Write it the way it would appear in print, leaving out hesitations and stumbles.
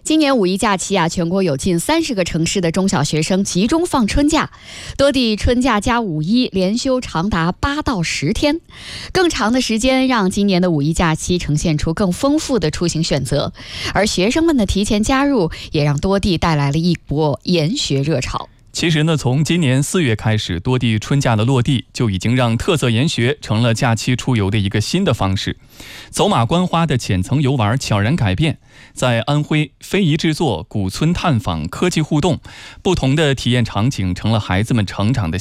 今年五一假期全国有近30个城市的中小学生集中放春假，多地春假加五一连休长达8到10天，更长的时间让今年的五一假期呈现出更丰富的出行选择，而学生们的提前加入也让多地带来了一波研学热潮。 其实呢，从今年4月开始，多地春假的落地就已经让特色研学成了假期出游的一个新的方式。走马观花的浅层游玩悄然改变，在安徽非遗制作、古村探访、科技互动，不同的体验场景成了孩子们成长的